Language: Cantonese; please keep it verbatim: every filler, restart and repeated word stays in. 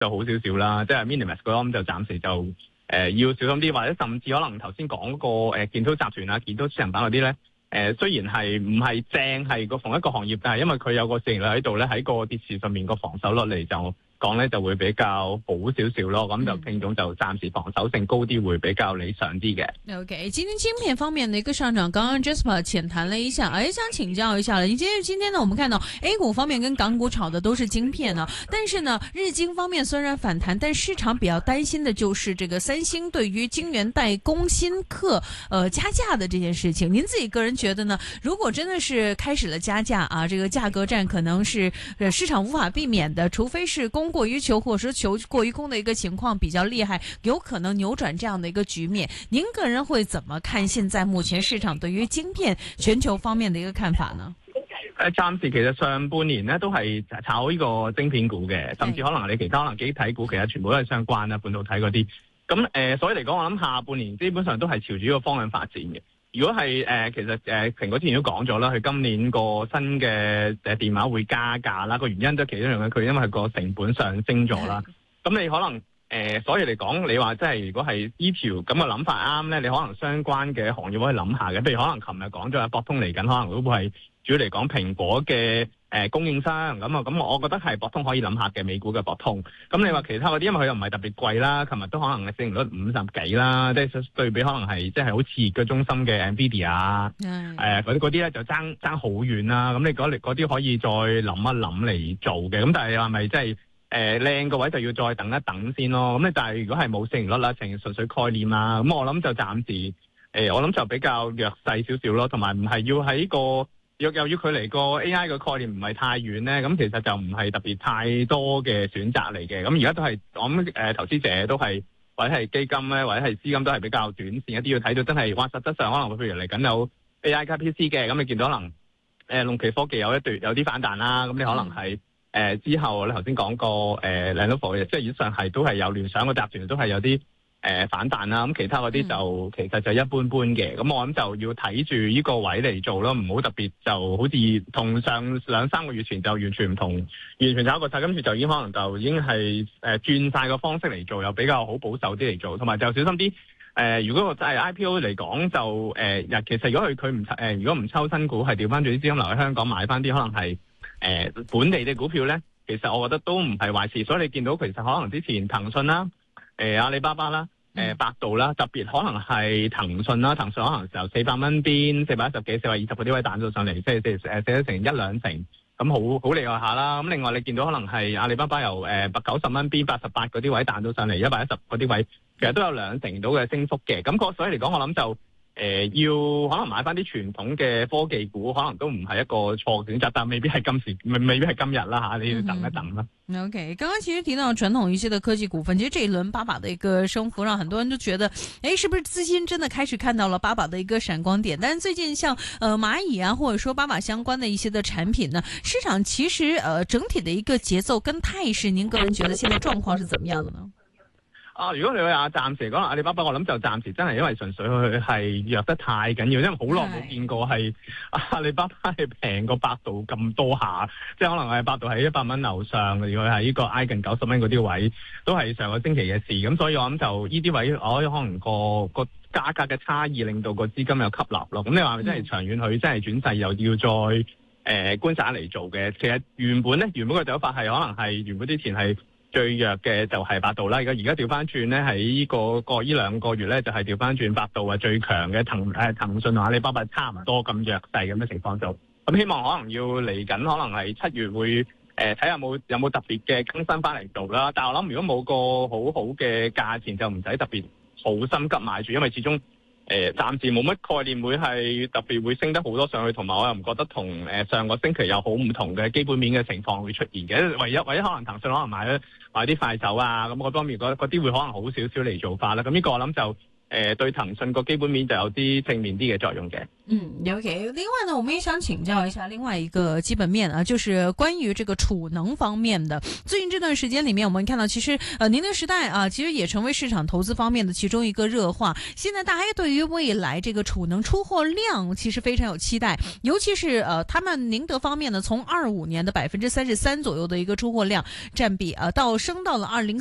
就好少少啦，即係 Minimax 嗰啲咁就暫時就誒、呃、要小心啲，或者甚至可能頭先講個誒建滔集團啊、建滔私人版嗰啲咧，誒、呃、雖然係唔係正係個同一個行業，但係因為佢有個市盈率喺度咧，喺個跌市上面個防守率嚟就講咧就會比較好少少咯，咁就聽眾就暫時防守性高啲，會比較理想啲嘅。 OK， 今天晶片方面的一個上漲，剛剛 Jasper 淺談了一下，誒想請教一下了。今天今天呢，我們看到 A 股方面跟港股炒的都是晶片呢，但是呢，日經方面雖然反彈，但市場比較擔心的就是這個三星對於晶圓代工芯刻呃加價的這件事情。您自己個人覺得呢？如果真的是開始了加價啊，這個價格戰可能是呃市場無法避免的，除非是供過於求，或者是求過於供的一個情況比較厲害，有可能扭轉這樣的一個局面。您個人會怎麼看現在目前市場對於晶片全球方面的一個看法呢？ 誒，暫時其實上半年咧都係炒呢個晶片股嘅，甚至可能你其他可能機體股其實全部都係相關啦，半導體嗰啲。咁誒、呃，所以嚟講，我諗下半年基本上都係朝住呢個方向發展嘅。如果係誒、呃，其實誒，蘋、呃、果之前都講咗啦，佢今年個新嘅誒電話會加價啦，個原因都其中一樣嘅，佢因為個成本上升咗啦。咁你可能誒、呃，所以嚟講，你話即係如果係呢條咁嘅諗法啱咧，你可能相關嘅行業可以諗下嘅，譬如可能琴日講咗啊，博通嚟緊，可能都會係主要嚟講蘋果嘅。誒、呃、供應商咁啊，咁我覺得係博通可以諗下嘅，美股嘅博通。咁你話其他嗰啲，因為佢又唔係特別貴啦，琴日都可能係市盈率五十幾啦，即係對比可能係即係好似熱嘅中心嘅 Nvidia 啊，誒嗰啲嗰啲咧就爭爭好遠啦。咁你嗰嗰啲可以再諗一諗嚟做嘅。咁但係係咪即係誒靚個位就要再等一等先咯？咁你但係如果係冇市盈率啦，淨係純粹概念啊，咁我諗就暫時誒、呃，我諗就比較弱勢少少咯，同埋唔係要喺個。又又要佢離個 A I 嘅概念唔係太遠咧，咁其實就唔係特別太多嘅選擇嚟嘅。咁而家都係我諗誒投資者都係或者係基金咧，或者係資金都係比較短線一啲，要睇到真係哇，實質上可能譬如嚟緊有 A I 加 P C 嘅，咁你見到可能誒龍旗科技有一段有啲反彈啦，咁你可能係誒、呃、之後你頭先講過誒 Lenovo 即係以上係都係有聯想個集團都係有啲。誒、呃、反彈啦，咁其他嗰啲就、嗯、其實就一般般嘅，咁我諗就要睇住呢個位嚟做咯，唔好特別就好似同上兩三個月前就完全唔同，完全炒過晒，跟住就已經可能就已經係誒、呃、轉晒個方式嚟做，又比較好保守啲嚟做，同埋就小心啲。誒、呃，如果個係 I P O 嚟講就誒、呃，其實如果佢佢唔誒，如果唔抽新股，係調翻轉啲資金留喺香港買翻啲可能係誒、呃、本地嘅股票咧，其實我覺得都唔係壞事。所以你見到其實可能之前騰訊啦。誒、呃、阿里巴巴啦，誒、呃、百度啦，特別可能係騰訊啦，騰訊可能就四百蚊邊，四百一十幾、四百二十嗰啲位彈到上嚟，即係即係誒寫咗成一兩成，咁好好厲害下啦。咁另外你見到可能係阿里巴巴由誒百九十蚊邊、八十八嗰啲位彈到上嚟一百一十嗰啲位，其實都有兩成到嘅升幅嘅。咁個所以嚟講，我諗就。誒、呃，要可能買翻啲傳統嘅科技股，可能都唔係一個錯選擇，但未必係今時，未未必係今日啦吓，你要等一等啦。 嗯、OK， 剛剛其實提到傳統一些的科技股份，其實這一輪八把的一個升幅，讓很多人都覺得，誒，是不是資金真的開始看到了八把的一個閃光點？但是最近像呃螞蟻啊，或者說八把相關的一些的產品呢，市場其實呃整體的一個節奏跟態勢，您個人覺得現在狀況是怎麼樣的呢？ 啊！如果你話暫時嚟講，阿里巴巴我諗就暫時真係因為純粹佢係弱得太緊要，因為好耐冇見過係阿里巴巴係平過百度咁多下，即係可能係百度喺一百蚊樓上，如果係呢個挨近九十蚊嗰啲位，都係上個星期嘅事。咁所以我諗就呢啲位，我可能個個價格嘅差異令到個資金有吸納咯。咁你話咪真係長遠佢真係轉勢又要再誒、呃、觀察嚟做嘅？其實原本咧，原本嘅走法係可能係原本之前係。最弱嘅就係百度啦，而家而家調翻轉咧，喺呢個個呢兩個月咧就係調翻轉百度係最強嘅，騰誒騰訊同阿里巴巴差唔多咁弱勢咁嘅情況就，咁希望可能要嚟緊，可能係七月會誒睇下冇有冇特別嘅更新翻嚟做啦。但係我諗如果冇個好好嘅價錢就唔使特別好心急買住，因為始終。誒暫時冇乜概念會係特別會升得好多上去，同埋我又唔覺得同誒上個星期有好唔同嘅基本面嘅情況會出現嘅。唯一唯一可能騰訊可能買咗買啲快手啊，咁嗰方面嗰啲會可能好少少嚟做法啦。咁呢個我諗就呃、對騰訊個基本面就有啲正面啲嘅作用嘅。 嗯 ，OK。另外呢，我們也想請教一下另外一個基本面啊，就是關於這個儲能方面的。最近這段時間裏面，我們看到其實呃寧德時代啊，其實也成為市場投資方面的其中一個熱話。現在大家對於未來這個儲能出貨量其實非常有期待，尤其是呃他們寧德方面呢，從二五年的百分之三十三左右的一個出貨量佔比啊，到升到了二零。